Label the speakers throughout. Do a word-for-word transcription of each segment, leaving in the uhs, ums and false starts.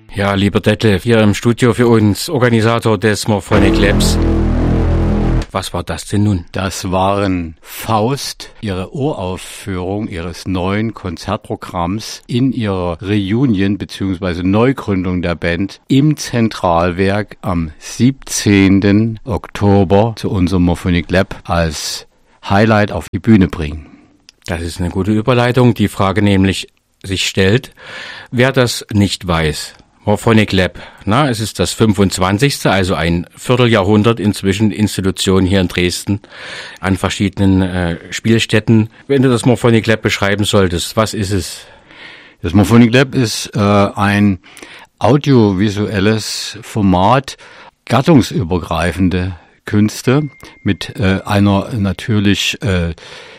Speaker 1: Ja, lieber Detlef, hier im Studio für uns, Organisator des Morphonic Labs. Was war das denn nun?
Speaker 2: Das waren Faust, ihre Uraufführung ihres neuen Konzertprogramms in ihrer Reunion bzw. Neugründung der Band im Zentralwerk am siebzehnten Oktober zu unserem Morphonic Lab als Highlight auf die Bühne bringen.
Speaker 1: Das ist eine gute Überleitung. Die Frage nämlich sich stellt, wer das nicht weiß. Morphonic Lab, na, es ist das fünfundzwanzigste, also ein Vierteljahrhundert inzwischen Institution hier in Dresden an verschiedenen äh, Spielstätten. Wenn du das Morphonic Lab beschreiben solltest, was ist es?
Speaker 2: Das Morphonic Lab ist äh, ein audiovisuelles Format, gattungsübergreifende Künste mit äh, einer natürlich äh,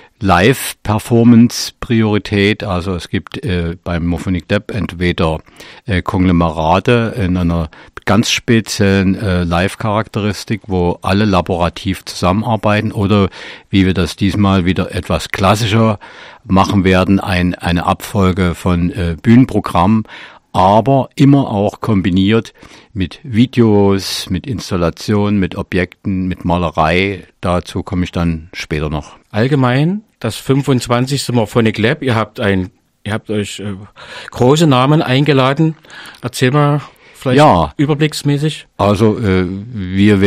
Speaker 2: Live-Performance-Priorität, also es gibt äh, beim Morphonic Lab entweder äh, Konglomerate in einer ganz speziellen äh, Live-Charakteristik, wo alle laborativ zusammenarbeiten, oder wie wir das diesmal wieder etwas klassischer machen werden, ein, eine Abfolge von äh, Bühnenprogrammen, aber immer auch kombiniert mit Videos, mit Installationen, mit Objekten, mit Malerei. Dazu komme ich dann später noch.
Speaker 1: Allgemein das fünfundzwanzigste Morphonic Lab. Ihr habt ein, ihr habt euch äh, große Namen eingeladen. Erzähl mal vielleicht
Speaker 2: ja,
Speaker 1: überblicksmäßig.
Speaker 2: Also äh, wir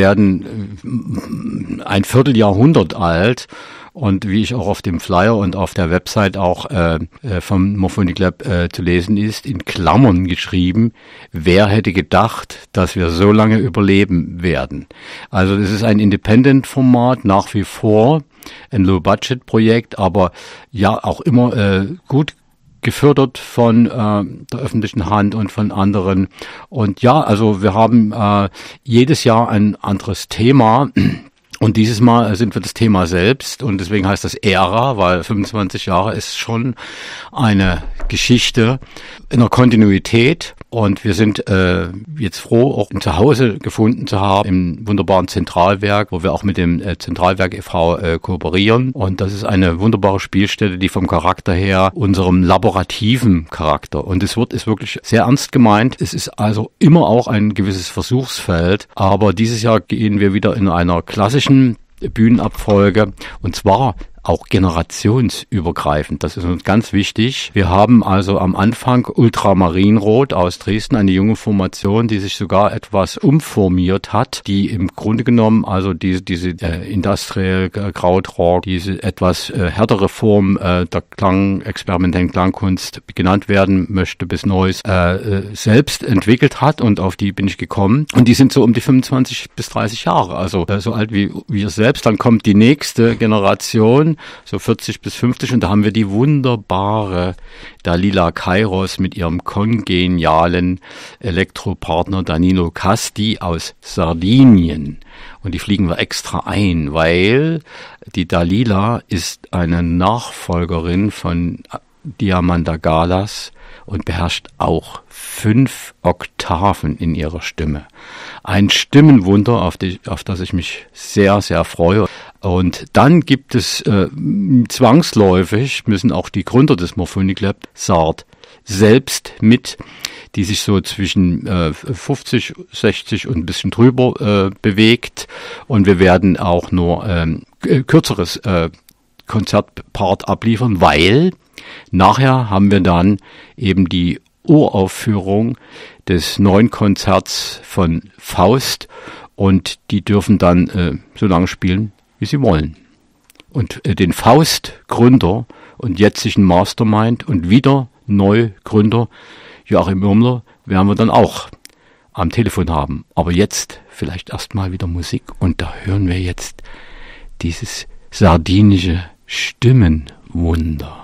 Speaker 2: werden äh, ein Vierteljahrhundert alt. Und wie ich auch auf dem Flyer und auf der Website auch äh, vom Morphonic Lab äh, zu lesen ist, in Klammern geschrieben, wer hätte gedacht, dass wir so lange überleben werden. Also das ist ein Independent-Format nach wie vor, ein Low-Budget-Projekt, aber ja auch immer äh, gut gefördert von äh, der öffentlichen Hand und von anderen. Und ja, also wir haben äh, jedes Jahr ein anderes Thema. Und dieses Mal sind wir das Thema selbst, und deswegen heißt das Ära, weil fünfundzwanzig Jahre ist schon eine Geschichte in der Kontinuität, und wir sind äh, jetzt froh, auch ein Zuhause gefunden zu haben im wunderbaren Zentralwerk, wo wir auch mit dem äh, Zentralwerk e V äh, kooperieren, und das ist eine wunderbare Spielstätte, die vom Charakter her unserem laborativen Charakter, und das Wort ist wirklich sehr ernst gemeint, es ist also immer auch ein gewisses Versuchsfeld, aber dieses Jahr gehen wir wieder in einer klassischen Bühnenabfolge, und zwar auch generationsübergreifend. Das ist uns ganz wichtig. Wir haben also am Anfang Ultramarinrot aus Dresden, eine junge Formation, die sich sogar etwas umformiert hat, die im Grunde genommen also diese, diese äh, Industrial äh, Krautrock, diese etwas äh, härtere Form äh, der Klang, experimentellen Klangkunst genannt werden möchte, bis Neues äh, äh, selbst entwickelt hat, und auf die bin ich gekommen. Und die sind so um die fünfundzwanzig bis dreißig Jahre, also äh, so alt wie wir selbst. Dann kommt die nächste Generation, so vierzig bis fünfzig, und da haben wir die wunderbare Dalila Kairos mit ihrem kongenialen Elektropartner Danilo Casti aus Sardinien. Und die fliegen wir extra ein, weil die Dalila ist eine Nachfolgerin von Diamanda Galas und beherrscht auch fünf Oktaven in ihrer Stimme. Ein Stimmenwunder, auf, die, auf das ich mich sehr, sehr freue. Und dann gibt es äh, zwangsläufig, müssen auch die Gründer des Morphonic Lab, Sard, selbst mit, die sich so zwischen äh, fünfzig, sechzig und ein bisschen drüber äh, bewegt. Und wir werden auch nur ähm, kürzeres äh, Konzertpart abliefern, weil nachher haben wir dann eben die Uraufführung des neuen Konzerts von Faust, und die dürfen dann äh, so lange spielen, wie sie wollen. Und äh, den Faust-Gründer und jetzigen Mastermind und wieder Neugründer Joachim Irmler werden wir dann auch am Telefon haben. Aber jetzt vielleicht erstmal wieder Musik, und da hören wir jetzt dieses sardinische Stimmenwunder.